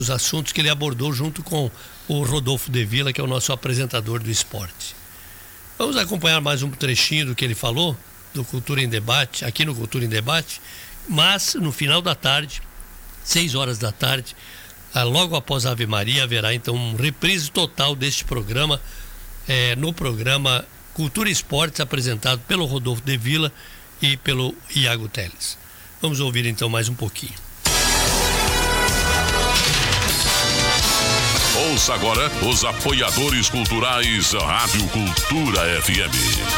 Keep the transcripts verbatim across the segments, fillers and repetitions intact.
os assuntos que ele abordou junto com o Rodolfo de Villa, que é o nosso apresentador do esporte. Vamos acompanhar mais um trechinho do que ele falou, do Cultura em Debate, aqui no Cultura em Debate, mas no final da tarde, seis horas da tarde, logo após a Ave Maria, haverá então um reprise total deste programa, é, no programa Cultura e Esportes, apresentado pelo Rodolfo de Villa e pelo Iago Teles. Vamos ouvir então mais um pouquinho. Ouça agora os apoiadores culturais da Rádio Cultura F M.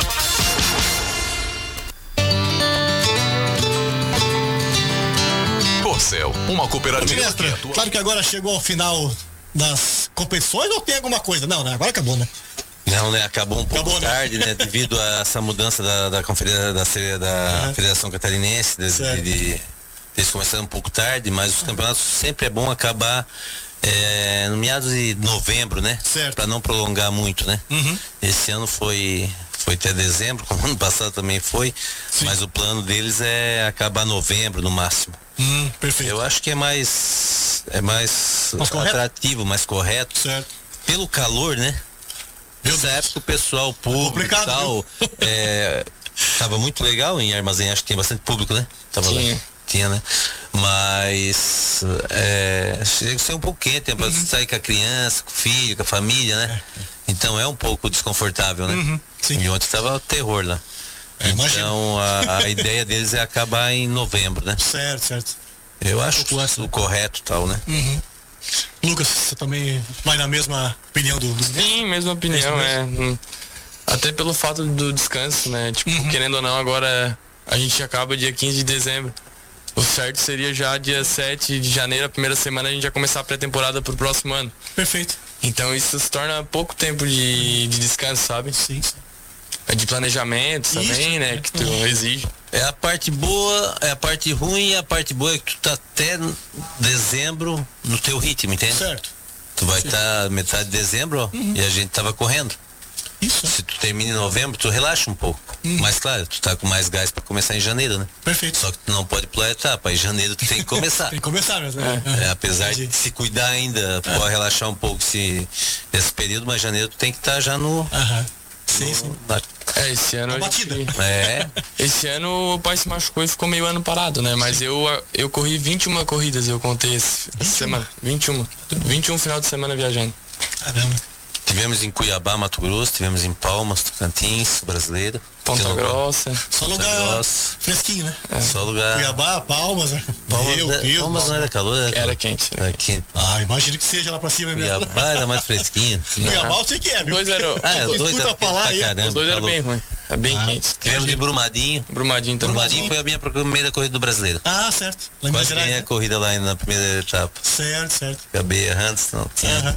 Corcel, uma cooperativa. Mestre, claro que agora chegou ao final das competições ou tem alguma coisa? Não, né? Agora acabou, né? Não, né? Acabou um pouco Acabou, né? tarde, né? Devido a essa mudança da, da, conferência, da, da uhum. Federação Catarinense, de, de, de, eles começaram um pouco tarde, mas os campeonatos sempre é bom acabar é, no meados de novembro, né? Certo. Para não prolongar muito, né? Uhum. Esse ano foi, foi até dezembro, como ano passado também foi, sim, mas o plano deles é acabar novembro no máximo. Hum, perfeito. Eu acho que é mais, é mais, mais atrativo, correto? mais correto. Certo. Pelo calor, né? Nessa época o pessoal, o público e tal, é, tava muito legal em Armazém, acho que tem bastante público, né? Tava tinha. Lá, tinha, né? Mas é, chega a ser um pouco quente, né? Pra uhum. sair com a criança, com o filho, com a família, né? É. Então é um pouco desconfortável, né? Uhum. Sim. E ontem tava terror lá. É, então a, a ideia deles é acabar em novembro, né? Certo, certo. Eu acho que o correto e tal, né? Uhum. Lucas, você também vai na mesma opinião do... do... Sim, mesma opinião, é. Hum, até pelo fato do descanso, né? Tipo, uhum. querendo ou não, agora a gente acaba dia quinze de dezembro. O certo seria já dia sete de janeiro, a primeira semana, a gente já começar a pré-temporada pro próximo ano. Perfeito. Então isso se torna pouco tempo de, de descanso, sabe? Sim, sim. É de planejamento também, isso, né? Que tu uhum. exige. É a parte boa, é a parte ruim, e a parte boa é que tu tá até dezembro no teu ritmo, entende? Certo. Tu vai estar tá metade de dezembro, ó, uhum. e a gente tava correndo. Isso. Se tu termina em novembro, tu relaxa um pouco. Uhum. Mas claro, tu tá com mais gás pra começar em janeiro, né? Perfeito. Só que tu não pode pular a etapa. Em janeiro tu tem que começar. Tem que começar mesmo, né? É, é, apesar Entendi. de se cuidar ainda, é. pode relaxar um pouco se, nesse período, mas janeiro tu tem que estar tá já no... Aham. Sim, sim. Na... É, esse ano. Batida. Gente... É. Esse ano o pai se machucou e ficou meio ano parado, né? Mas eu, eu corri vinte e uma corridas, eu contei essa semana. vinte e um. vinte e um final de semana viajando. Caramba. Tivemos em Cuiabá, Mato Grosso, tivemos em Palmas, Tocantins, Brasileiro. Ponta Grossa. Só lugar Grossa. Fresquinho, né? É. Só lugar. Cuiabá, Palmas, né? Palmas, Meu, Deus, Palmas não era calor, era, era quente. Era quente. Ah, imagino que seja lá pra cima mesmo. Cuiabá era mais fresquinho. Cuiabá eu sei que é, viu? Dois era, ah, os dois era falar aí. Caramba, os dois eram bem ruins. É bem ah, quente. Tivemos de Brumadinho. Brumadinho também. Brumadinho foi a minha primeira corrida do Brasileiro. Ah, certo. Lá em Quase ganhei a corrida lá na primeira etapa. Certo, certo. Acabei errando, senão tinha. Uhum.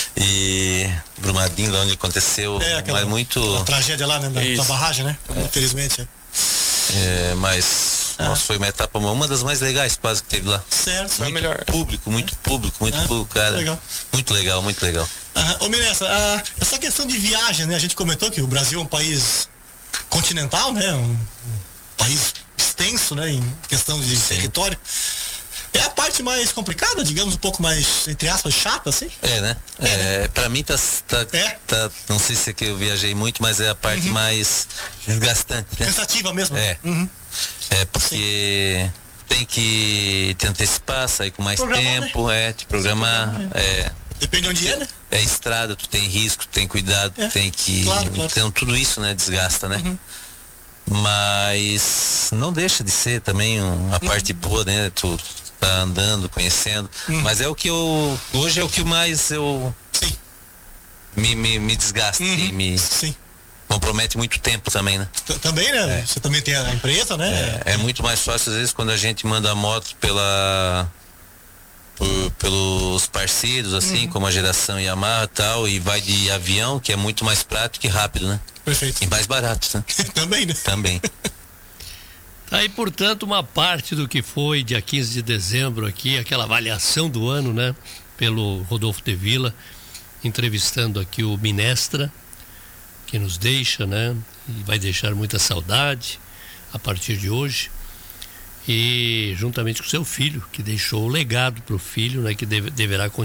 E Brumadinho, lá onde aconteceu. É, aquela mas muito... tragédia lá, né? Da, da barragem, né? É. Infelizmente, é. É, mas ah. nossa, foi uma etapa, uma das mais legais quase que teve lá. Certo, muito melhor. Público, muito público, muito ah, público, cara. Legal. Muito legal, muito legal. Ah, ô Miressa, ah, essa questão de viagem, né? A gente comentou que o Brasil é um país continental, né? Um, um país extenso, né? Em questão de Sim. território. É a parte mais complicada, digamos, um pouco mais, entre aspas, chata, assim? É, né? É, é né? Pra mim tá, tá, é? tá, não sei se é que eu viajei muito, mas é a parte uhum. mais desgastante, né? Cansativa mesmo. É. Uhum. É porque Sim. tem que te antecipar, sair com mais programar, tempo, né? é, te programar, Sim, é. Depende de onde é, né? É estrada, tu tem risco, tu tem cuidado, é. tu tem que... Claro, claro. Então tudo isso, né, desgasta, né? Uhum. Mas não deixa de ser também uma uhum. parte boa, né? Tu tá andando, conhecendo. Uhum. Mas é o que eu... Hoje é o que mais eu... Sim. Me, me, me desgasta uhum. e me... Sim. Compromete muito tempo também, né? Também, né? É. Você também tem a empresa, né? É, é muito mais fácil, às vezes, quando a gente manda a moto pela... Por, pelos parceiros, assim, uhum. como a geração Yamaha e tal, e vai de avião, que é muito mais prático e rápido, né? Perfeito. E mais barato, né? Também, né? Também. Tá aí, portanto, uma parte do que foi dia quinze de dezembro aqui, aquela avaliação do ano, né? Pelo Rodolfo de Villa, entrevistando aqui o Minestra, que nos deixa, né? E vai deixar muita saudade a partir de hoje. e juntamente com seu filho, que deixou o legado para o filho, né, que deve, deverá continuar.